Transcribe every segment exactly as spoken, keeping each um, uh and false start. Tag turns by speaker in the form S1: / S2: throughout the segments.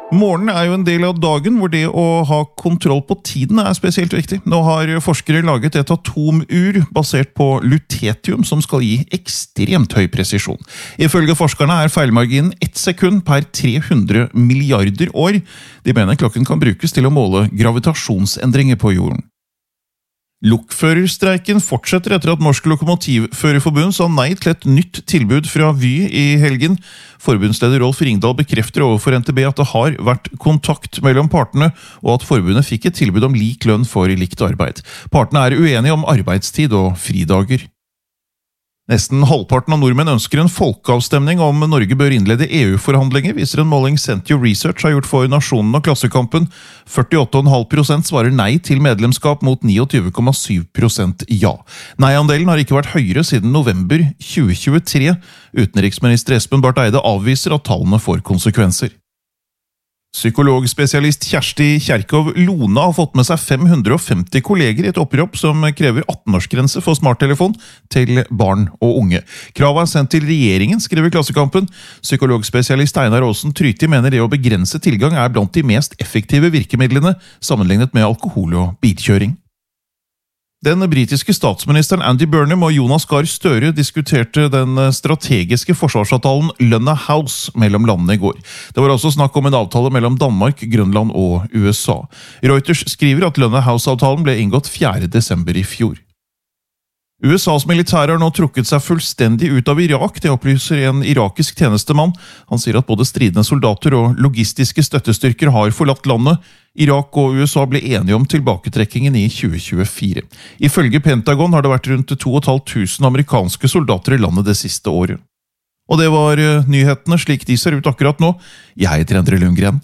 S1: Morgenen er jo en del av dagen hvor det å ha kontroll på tiden er spesielt viktig. Nå har forskere laget et atomur basert på lutetium som skal gi ekstremt høy presisjon. Ifølge forskerne er feilmarginen ett sekund per tre hundre milliarder år. De mener klokken kan brukes til å måle gravitasjonsendringer på jorden. Lokførerstreiken fortsetter etter at Norsk Lokomotivførerforbund sa nei til et nytt tilbud fra Vy i helgen. Forbundsleder Rolf Ringdal bekrefter overfor N T B at det har vært kontakt mellom partene, og at forbundet fikk et tilbud om lik lønn for likt arbeid. Partene er uenige om arbeidstid og fridager. Nesten halvparten av nordmenn ønsker en folkeavstemning om Norge bør innlede E U-forhandlinger, viser en måling Sentio Research har gjort for Nasjonen og Klassekampen. førtiåtte komma fem prosent svarer nei til medlemskap mot tjueni komma syv prosent ja. Nei-andelen har ikke vært høyere siden november tjue tjuetre. Utenriksminister Espen Barth Eide avviser at tallene får konsekvenser. Psykologspesialist Kjersti Kjerkov Lone har fått med seg fem hundre og femti kolleger i et opprop som krever atten-årsgrense for smarttelefon til barn og unge. Kravet er sendt til regjeringen, skriver Klassekampen. Psykologspesialist Einar Aasen Tryti mener det å begrense tilgang er blant de mest effektive virkemidlene sammenlignet med alkohol og bilkjøring. Den britiske statsministeren Andy Burnham og Jonas Gahr Støre diskuterte den strategiske forsvarsavtalen London House mellom landene i går. Det var også snakk om en avtale mellom Danmark, Grønland og U S A. Reuters skriver at London House-avtalen ble inngått fjerde desember i fjor. U S A's militære har nå trukket seg fullstendig ut av Irak, det opplyser en irakisk tjenestemann. Han sier at både stridende soldater og logistiske støttestyrker har forlatt landet. Irak og U S A ble enige om tilbaketrekkingen i tjue tjuefire. Ifølge Pentagon har det vært rundt to og et halvt tusen amerikanske soldater i landet det siste året. Og det var nyhetene slik de ser ut akkurat nå. Jeg heter Endre Lundgren.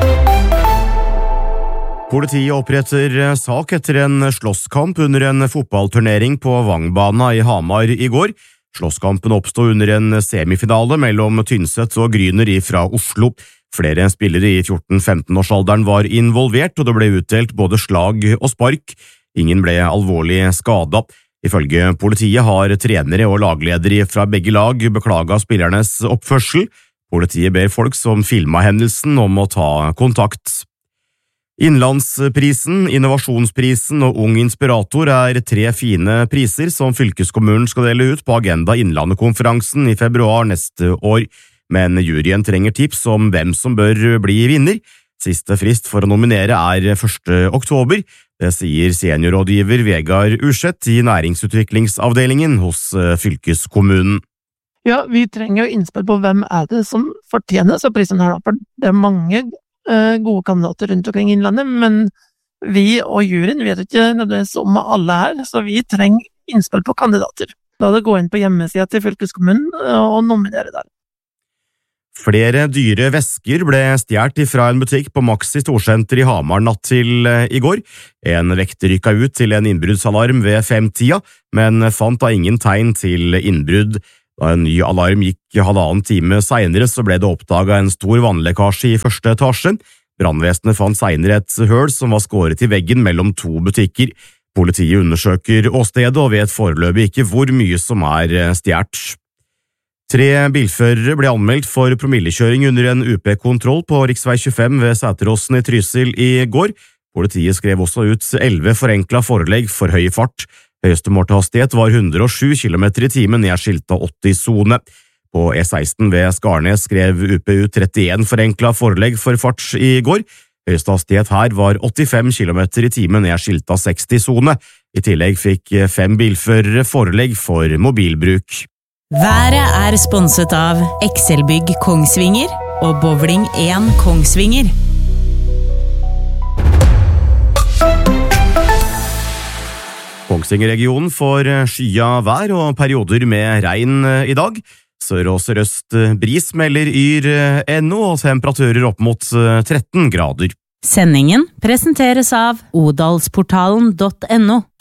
S2: Politiet oppretter sak etter en slåsskamp under en fotballturnering på Vangbana i Hamar i går. Slåsskampen oppstod under en semifinale mellom Tynset og Gryner fra Oslo. Flere spillere i fjorten-femten-årsalderen var involvert, og det ble utdelt både slag og spark. Ingen ble alvorlig skadet. Ifølge politiet har trenere og lagledere fra begge lag beklaget spillernes oppførsel. Politiet ber folk som filmet hendelsen om å ta kontakt. Innlandsprisen, Innovasjonsprisen og Ung Inspirator er tre fine priser som fylkeskommunen skal dele ut på Agenda Innlandet-konferansen i februar neste år. Men juryen trenger tips om hvem som bør bli vinner. Siste frist for å nominere er første oktober. Det sier seniorrådgiver Vegard Urseth i næringsutviklingsavdelingen hos fylkeskommunen.
S3: Ja, vi trenger jo innspill på hvem er det som fortjener så prisen her, for det er mange gode kandidater rundt omkring i Innlandet, men vi og juryen vet ikke nødvendigvis om alle her, så vi trenger innspill på kandidater. Da er det gå inn på hjemmesida til fylkeskommunen og nominere der.
S2: Flere dyre vesker ble stjert fra en butikk på Maxi Storsenter i Hamar natt til i går. En vekter rykket ut til en innbruddsalarm ved femtida, men fant da ingen tegn til innbrudd. Da en ny alarm gikk halvannen time senere, så ble det oppdaget en stor vannlekkasje i første etasje. Brannvesenet fant senere et høl som var skåret i veggen mellom to butikker. Politiet undersøker åstedet og vet foreløpig ikke hvor mye som er stjert. Tre bilførere ble anmeldt for promillekjøring under en U P-kontroll på riksvei tjuefem ved Sæteråsen i Trysil i går. Politiet skrev også ut elleve forenklet forelegg for høy fart. Høyeste målte hastighet var hundre og sju kilometer i timen ned skilta åtti-sone. På E seksten ved Skarnes skrev U P ut trettien forenklet forelegg for fart i går. Høyeste hastighet her var åttifem kilometer i timen ned skilta seksti-sone. I tillegg fikk fem bilførere forelegg for mobilbruk.
S4: Været er sponset av Excelbygg Kongsvinger og Bowling én Kongsvinger.
S2: Kongsvinger-regionen får skya vær og perioder med regn i dag. Sør- og sørøst bris melder yr ennå og temperaturer opp mot tretten grader.
S4: Sendingen presenteres av odalsportalen punktum no.